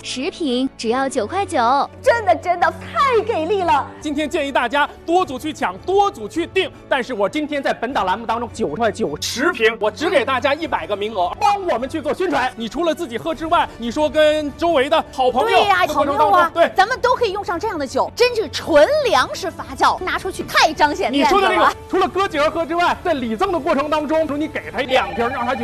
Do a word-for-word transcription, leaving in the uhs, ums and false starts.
十瓶只要九块九， 真的真的太给力了！ 今天建议大家多组去抢，多组去订。但是我今天在本档栏目当中九块九十瓶，我只给大家一百个名额，帮我们去做宣传。你除了自己喝之外，你说跟周围的好朋友， 对呀、啊，朋友啊， 对， 咱们都可以用上这样的酒，真是纯粮食发酵，拿出去太彰显面子了。 你说的这个，除了哥几个喝之外，在礼赠的过程当中，说你给他两瓶，让他觉得。